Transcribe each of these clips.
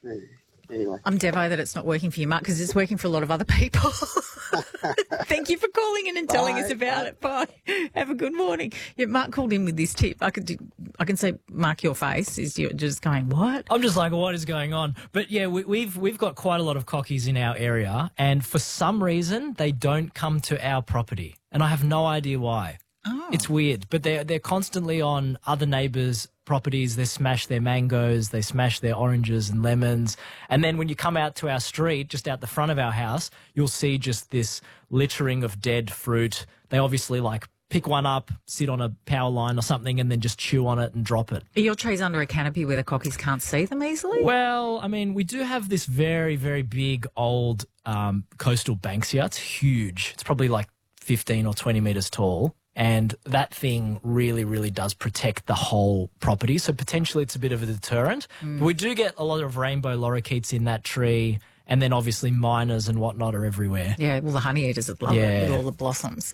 Anyway. I'm devo that it's not working for you, Mark, because it's working for a lot of other people. Thank you for calling in and telling us about it. Bye. Have a good morning. Yeah, Mark called in with this tip. I can say, Mark, your face is you're just going, what? I'm just like, what is going on? But yeah, we've got quite a lot of cockies in our area, and for some reason they don't come to our property, and I have no idea why. Oh. It's weird, but they're constantly on other neighbours' properties. They smash their mangoes, they smash their oranges and lemons, and then when you come out to our street, just out the front of our house, you'll see just this littering of dead fruit. They obviously pick one up, sit on a power line or something, and then just chew on it and drop it. Are your trees under a canopy where the cockies can't see them easily? Well, I mean, we do have this very, very big old coastal banksia. It's huge. It's probably 15 or 20 metres tall. And that thing really, really does protect the whole property. So potentially it's a bit of a deterrent. But we do get a lot of rainbow lorikeets in that tree. And then obviously miners and whatnot are everywhere. Yeah, well, the honey eaters would love it with all the blossoms.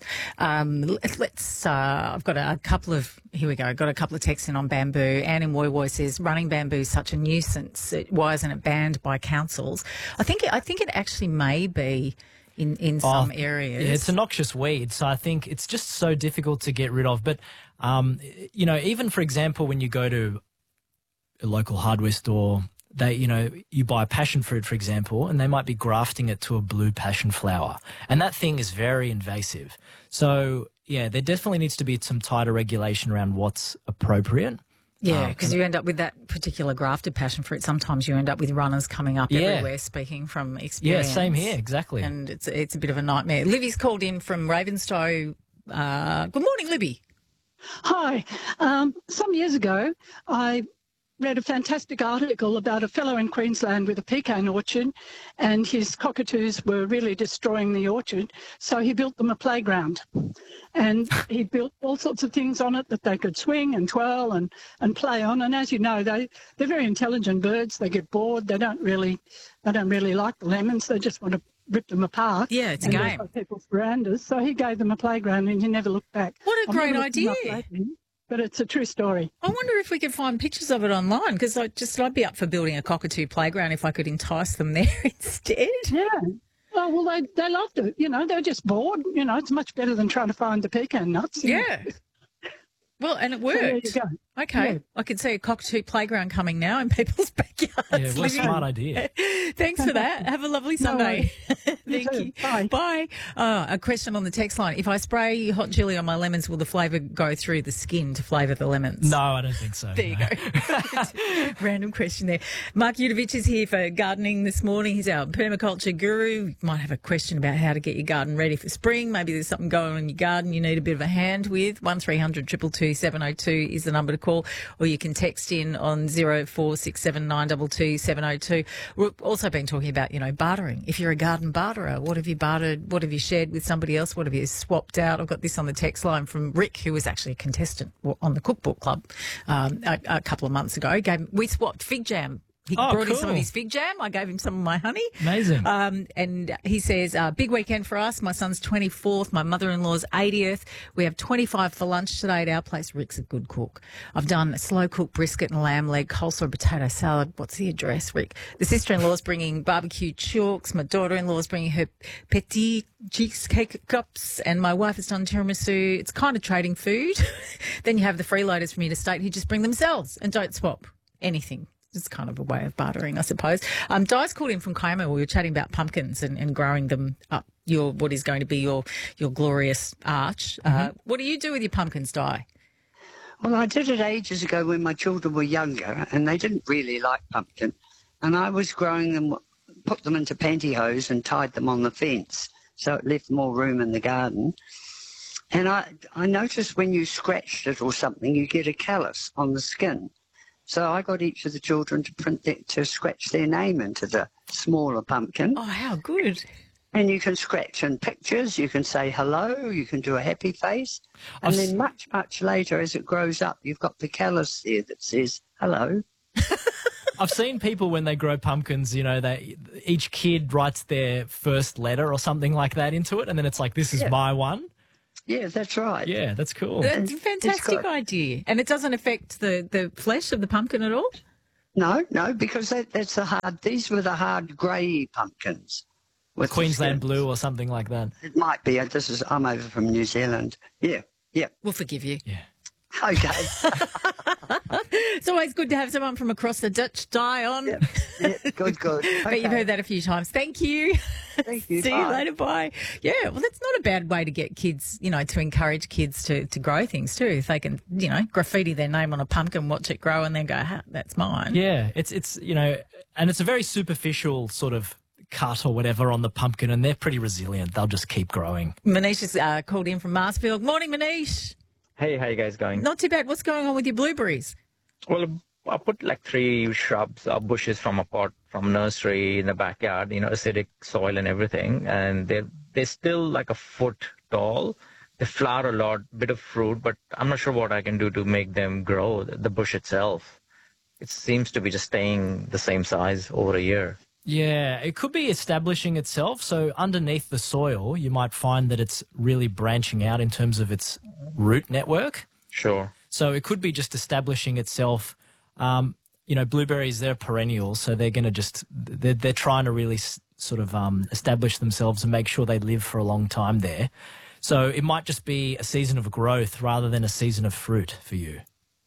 I've got a couple of, here we go, got a couple of texts in on bamboo. Anne in Woy Woy says, running bamboo is such a nuisance. Why isn't it banned by councils? I think it actually may be in some areas. Yeah, it's a noxious weed, so I think it's just so difficult to get rid of. But, even, for example, when you go to a local hardware store, you buy passion fruit, for example, and they might be grafting it to a blue passion flower. And that thing is very invasive. So, yeah, there definitely needs to be some tighter regulation around what's appropriate. Yeah, because you end up with that particular grafted passion fruit. Sometimes you end up with runners coming up everywhere, speaking from experience. Yeah, same here, exactly. And it's a bit of a nightmare. Libby's called in from Ravenstow. Good morning, Libby. Hi. Some years ago, I read a fantastic article about a fellow in Queensland with a pecan orchard, and his cockatoos were really destroying the orchard, so he built them a playground. And he built all sorts of things on it that they could swing and twirl and play on. And as you know, they're very intelligent birds. They get bored. They don't really like the lemons. They just want to rip them apart. Yeah, it's a game. People's verandas. So he gave them a playground, and he never looked back. What a great idea! But it's a true story. I wonder if we could find pictures of it online, because I'd be up for building a cockatoo playground if I could entice them there instead. Yeah. Oh, well, they loved it. They were just bored. It's much better than trying to find the pecan nuts. Yeah. Well, and it worked. So there you go. Okay. Yeah. I can see a cockatoo playground coming now in people's backyards. Yeah, what a smart idea. Thanks for that. Have a lovely Sunday. Thank you. Bye. Bye. A question on the text line. If I spray hot chili on my lemons, will the flavour go through the skin to flavour the lemons? No, I don't think so. There you go. Random question there. Mark Udovich is here for gardening this morning. He's our permaculture guru. You might have a question about how to get your garden ready for spring. Maybe there's something going on in your garden you need a bit of a hand with. 1300 222 702 is the number to call, or you can text in on 0467 922 702. We've also been talking about, bartering. If you're a garden barterer, what have you bartered? What have you shared with somebody else? What have you swapped out? I've got this on the text line from Rick, who was actually a contestant on the Cookbook Club a couple of months ago. We swapped fig jam. He brought in some of his fig jam. I gave him some of my honey. Amazing. And he says, big weekend for us. My son's 24th, my mother-in-law's 80th. We have 25 for lunch today at our place. Rick's a good cook. I've done a slow-cooked brisket and lamb leg, coleslaw, potato salad. What's the address, Rick? The sister-in-law's bringing barbecue chooks. My daughter-in-law's bringing her petit cheesecake cups. And my wife has done tiramisu. It's kind of trading food. Then you have the freeloaders from interstate who just bring themselves and don't swap anything. It's kind of a way of bartering, I suppose. Di's called in from Como. We were chatting about pumpkins and growing them up what is going to be your glorious arch. What do you do with your pumpkins, Di? Well, I did it ages ago when my children were younger, and they didn't really like pumpkin. And I was growing them, put them into pantyhose and tied them on the fence, so it left more room in the garden. And I noticed when you scratched it or something, you get a callus on the skin. So I got each of the children to scratch their name into the smaller pumpkin. Oh, how good. And you can scratch in pictures, you can say hello, you can do a happy face. And then much, much later, as it grows up, you've got the callus there that says hello. I've seen people when they grow pumpkins, each kid writes their first letter or something like that into it, and then it's like, this is my one. Yeah, that's right. Yeah, that's cool. That's a fantastic idea. And it doesn't affect the flesh of the pumpkin at all? No, because that's the hard. These were the hard grey pumpkins. With the Queensland skins. blue or something like that. It might be. I'm over from New Zealand. Yeah. We'll forgive you. Yeah. Okay. It's always good to have someone from across the Dutch die on. Yeah, good. But you've heard that a few times. Thank you. Thank you. See you Bye. later. Bye. Yeah, well, that's not a bad way to get kids, to encourage kids to grow things too. If they can, graffiti their name on a pumpkin, watch it grow, and then go, that's mine. Yeah, it's and it's a very superficial sort of cut or whatever on the pumpkin, and they're pretty resilient. They'll just keep growing. Manish has called in from Marsfield. Morning, Manish. Hey, how you guys going? Not too bad. What's going on with your blueberries? Well, I put like 3 shrubs or bushes from a pot from nursery in the backyard, acidic soil and everything, and they're still like a foot tall. They flower a lot, bit of fruit, but I'm not sure what I can do to make them grow. The bush itself, it seems to be just staying the same size over a year. Yeah, it could be establishing itself. So underneath the soil, you might find that it's really branching out in terms of its root network. Sure. So it could be just establishing itself. Blueberries, they're perennials, so they're going to they're trying to really sort of establish themselves and make sure they live for a long time there. So it might just be a season of growth rather than a season of fruit for you.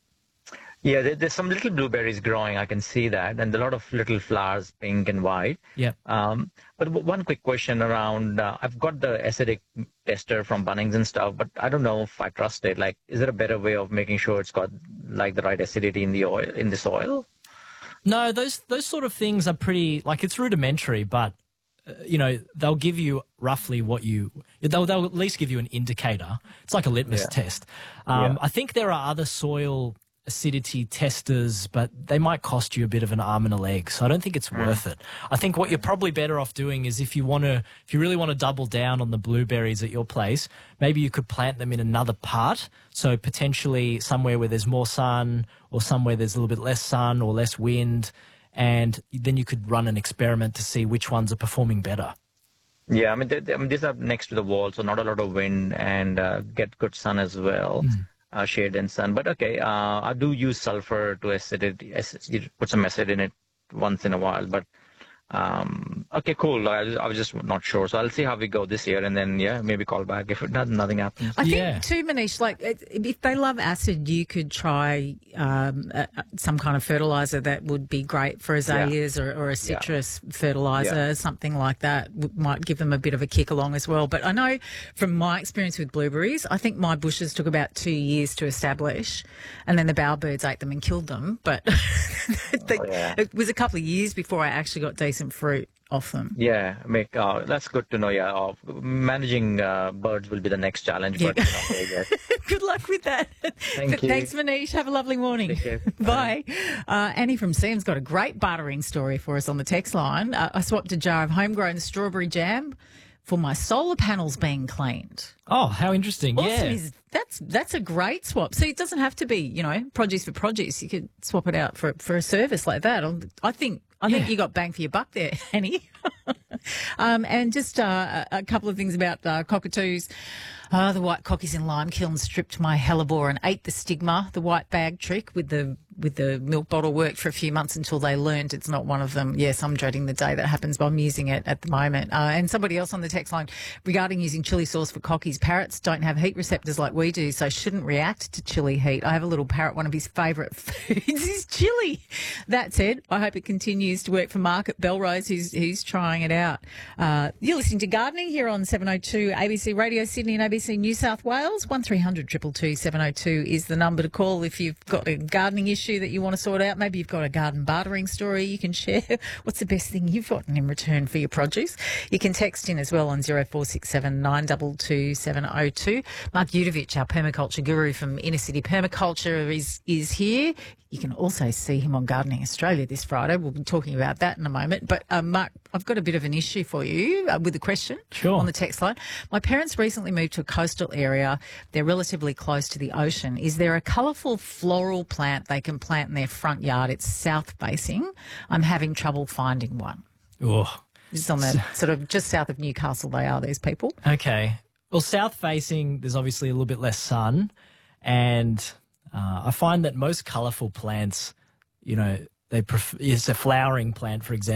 Yeah, there's some little blueberries growing. I can see that, and a lot of little flowers, pink and white. Yeah. But one quick question around, I've got the acidic tester from Bunnings and stuff, but I don't know if I trust it. Like, is there a better way of making sure it's got like the right acidity in the soil? No, those sort of things are pretty, like, it's rudimentary, but they'll give you roughly they'll at least give you an indicator. It's like a litmus test. I think there are other soil acidity testers, but they might cost you a bit of an arm and a leg. So I don't think it's worth it. I think what you're probably better off doing is if you really want to double down on the blueberries at your place, maybe you could plant them in another part. So potentially somewhere where there's more sun or somewhere there's a little bit less sun or less wind. And then you could run an experiment to see which ones are performing better. Yeah, I mean, these are next to the wall, so not a lot of wind and get good sun as well. Shade and sun. But okay, I do use sulfur to put some acid in it once in a while. But okay, cool. I was just not sure. So I'll see how we go this year, and then, maybe call back if nothing happens. I think too, Manish, like if they love acid, you could try some kind of fertilizer that would be great for azaleas or a citrus fertilizer, something like that might give them a bit of a kick along as well. But I know from my experience with blueberries, I think my bushes took about 2 years to establish, and then the bowerbirds ate them and killed them. But it was a couple of years before I actually got decent fruit off them. Yeah, that's good to know. Yeah, managing birds will be the next challenge. Yeah. But Good luck with that. Thank you. Thanks, Manish. Have a lovely morning. Take care. Bye. Annie from Sam's got a great bartering story for us on the text line. I swapped a jar of homegrown strawberry jam for my solar panels being cleaned. Oh, how interesting. Awesome. That's a great swap. See, it doesn't have to be, produce for produce. You could swap it out for a service like that. I think you got bang for your buck there, Annie. And just a couple of things about cockatoos. The white cockies in lime kiln stripped my hellebore and ate the stigma. The white bag trick with the milk bottle worked for a few months until they learned it's not one of them. Yes, I'm dreading the day that happens, but I'm using it at the moment. And somebody else on the text line regarding using chili sauce for cockies. Parrots don't have heat receptors like we do, so shouldn't react to chili heat. I have a little parrot. One of his favourite foods is chili. That said, I hope it continues to work for Mark at Belrose, who's trying it out. You're listening to Gardening here on 702 ABC Radio Sydney and ABC New South Wales. 1300 222 702 is the number to call if you've got a gardening issue that you want to sort out. Maybe you've got a garden bartering story you can share. What's the best thing you've gotten in return for your produce? You can text in as well on 0467 922 702. Mark Udovich, our permaculture guru from Inner City Permaculture, is here. You can also see him on Gardening Australia this Friday. We'll be talking about that in a moment. But, Mark, I've got a bit of an issue for you with a question on the text line. My parents recently moved to a coastal area. They're relatively close to the ocean. Is there a colourful floral plant they can plant in their front yard? It's south-facing. I'm having trouble finding one. Oh. Just on the sort of just south of Newcastle they are, these people. Okay. Well, south-facing, there's obviously a little bit less sun, and I find that most colourful plants, it's a flowering plant, for example.